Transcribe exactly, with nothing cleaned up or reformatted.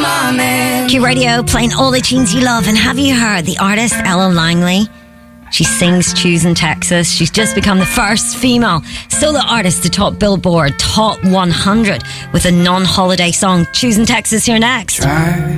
Q Radio, playing all the tunes you love. And have you heard the artist Ella Langley? She sings Choosing Texas. She's just become the first female solo artist to top Billboard Top one hundred with a non-holiday song. Choosing Texas here next. Try.